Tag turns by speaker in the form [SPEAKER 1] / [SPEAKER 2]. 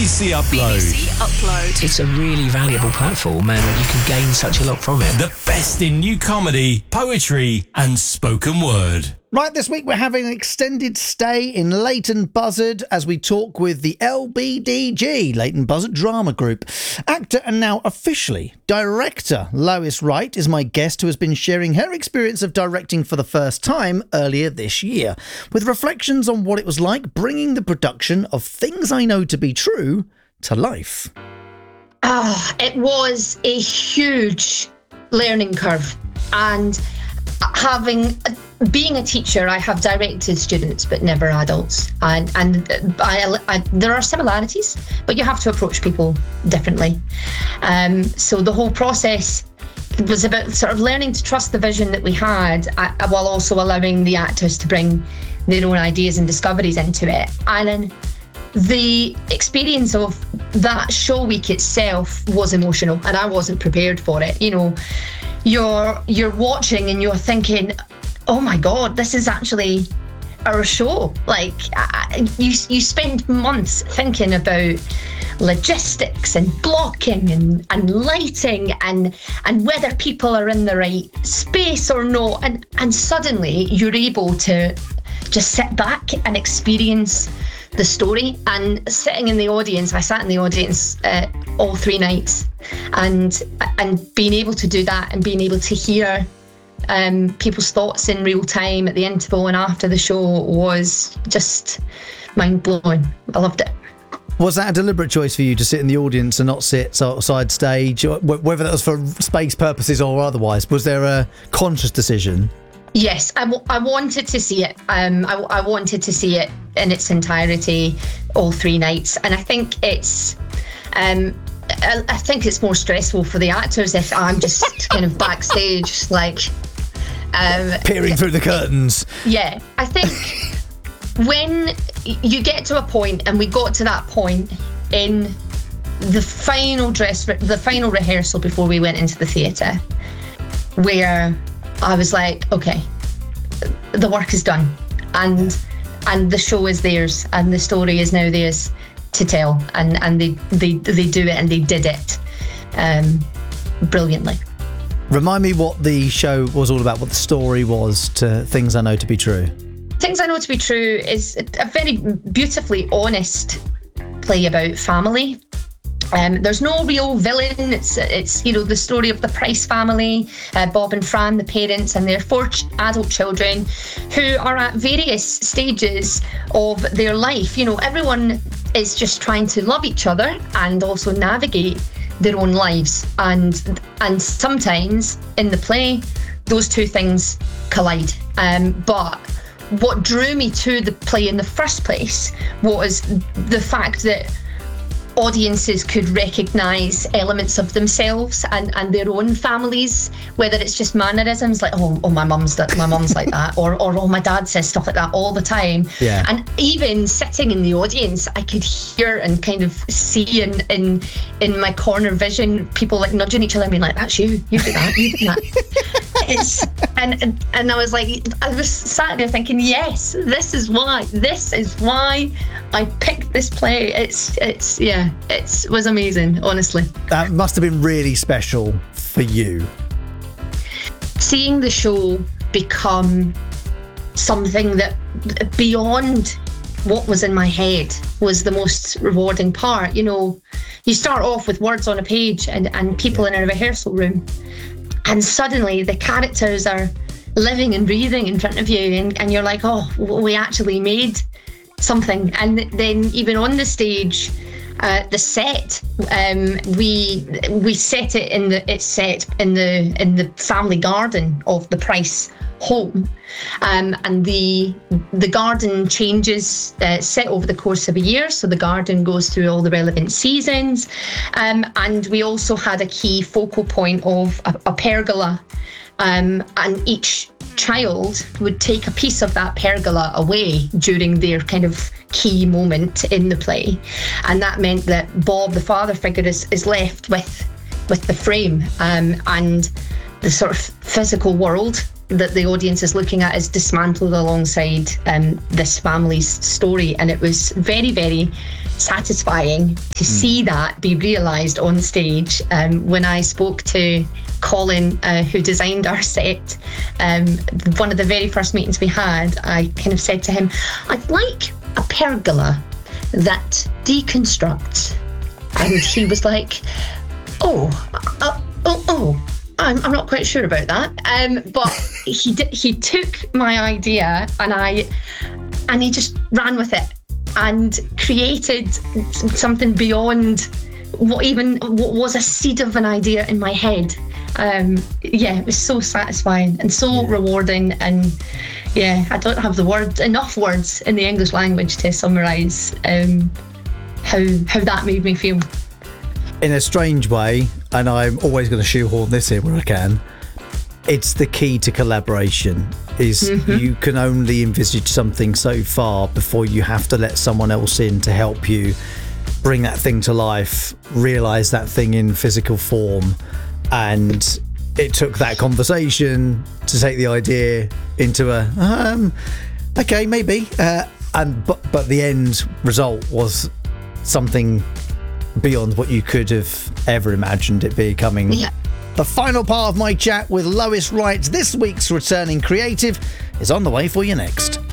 [SPEAKER 1] BBC Upload.
[SPEAKER 2] BBC Upload.
[SPEAKER 3] It's a really valuable platform and you can gain such a lot from it.
[SPEAKER 1] The best in new comedy, poetry and spoken word.
[SPEAKER 4] Right, this week we're having an extended stay in Leighton Buzzard as we talk with the LBDG, Leighton Buzzard Drama Group. Actor and now officially director Lois Wright is my guest, who has been sharing her experience of directing for the first time earlier this year, with reflections on what it was like bringing the production of Things I Know to Be True to life.
[SPEAKER 5] It was a huge learning curve, and being a teacher, I have directed students but never adults, and there are similarities, but you have to approach people differently. So the whole process was about sort of learning to trust the vision that we had, while also allowing the actors to bring their own ideas and discoveries into it. And then the experience of that show week itself was emotional, and I wasn't prepared for it. You know, you're watching and you're thinking, oh my God, this is actually our show. Like, you spend months thinking about logistics and blocking and lighting and whether people are in the right space or not. And suddenly you're able to just sit back and experience the story. And sitting in the audience, I sat in the audience all 3 nights, and being able to do that and being able to hear people's thoughts in real time at the interval and after the show was just mind-blowing. I loved it.
[SPEAKER 4] Was that a deliberate choice for you to sit in the audience and not sit side stage, whether that was for space purposes or otherwise? Was there a conscious decision?
[SPEAKER 5] Yes, I wanted to see it. I wanted to see it in its entirety, all 3 nights, and I think it's more stressful for the actors if I'm just kind of backstage, like
[SPEAKER 4] peering through the curtains.
[SPEAKER 5] Yeah, I think when you get to a point, and we got to that point in the final rehearsal before we went into the theatre, where I was like, okay, the work is done, and the show is theirs, and the story is now theirs to tell, and they do it, and they did it brilliantly.
[SPEAKER 4] Remind me what the show was all about, what the story was to Things I Know to Be True.
[SPEAKER 5] Things I Know to Be True is a very beautifully honest play about family. There's no real villain. It's the story of the Price family, Bob and Fran, the parents, and their 4 adult children who are at various stages of their life. You know, everyone is just trying to love each other and also navigate their own lives. And sometimes in the play, those 2 things collide. But what drew me to the play in the first place was the fact that audiences could recognise elements of themselves and their own families, whether it's just mannerisms like, oh my mum's like that, or oh, my dad says stuff like that all the time.
[SPEAKER 4] Yeah. And
[SPEAKER 5] even sitting in the audience, I could hear and kind of see in my corner vision people like nudging each other and being like, that's you do that, you do that. And I was like, I was sat there thinking, yes, this is why I picked this play. It was amazing, honestly.
[SPEAKER 4] That must have been really special for you.
[SPEAKER 5] Seeing the show become something that beyond what was in my head was the most rewarding part. You know, you start off with words on a page and people in a rehearsal room, and suddenly the characters are living and breathing in front of you, and you're like, oh, we actually made something. And then even on the stage, the set, we set it in the family garden of the Price home, and the garden changes set over the course of a year, so the garden goes through all the relevant seasons, and we also had a key focal point of a pergola, and each child would take a piece of that pergola away during their kind of key moment in the play, and that meant that Bob, the father figure, is left with the frame and the sort of physical world that the audience is looking at is dismantled alongside this family's story. And it was very, very satisfying to see that be realised on stage. When I spoke to Colin, who designed our set, one of the very first meetings we had, I kind of said to him, I'd like a pergola that deconstructs. And he was like, I'm not quite sure about that. But he took my idea and he just ran with it and created something beyond what was a seed of an idea in my head. It was so satisfying and so rewarding. And I don't have enough words in the English language to summarise how that made me feel.
[SPEAKER 4] In a strange way, and I'm always going to shoehorn this in where I can, it's the key to collaboration. You can only envisage something so far before you have to let someone else in to help you bring that thing to life, realise that thing in physical form. And it took that conversation to take the idea into okay, maybe. But the end result was something beyond what you could have ever imagined it becoming.
[SPEAKER 5] Yeah.
[SPEAKER 4] The final part of my chat with Lois Wright, this week's returning creative, is on the way for you next.